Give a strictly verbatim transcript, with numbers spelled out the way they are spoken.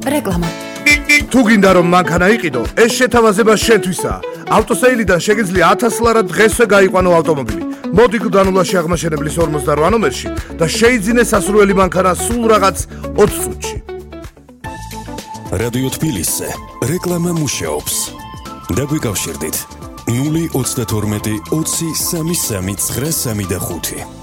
რეკლამა. თუ გინდა რომ მანქანა იყიდო, ეს შეთავაზება შენთვისაა. ავტოსეილიდან შეგიძლია ათას ლარად დღესვე გაიყვანო ავტომობილი. მოდი გუდანულაში აღმაშენებლის ორმოცდაოთხ ნომერში და შეიძინე სასურველი მანქანა სულ რაღაც ოცი წუთში. რადიო თბილისზე რეკლამა მუშაობს. დაგვიკავშირდით ნული ოცდათორმეტი ოცი სამი სამი ცხრა სამი და ხუთი.